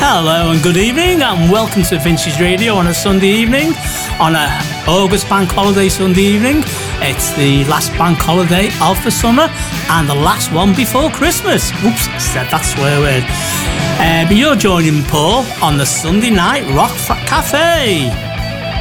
Hello and good evening and welcome to Vintage Radio on a Sunday evening, on a August bank holiday Sunday evening. It's the last bank holiday of the summer and the last one before Christmas. Oops, I said that swear word. But you're joining Paul on the Sunday Night Rock Cafe.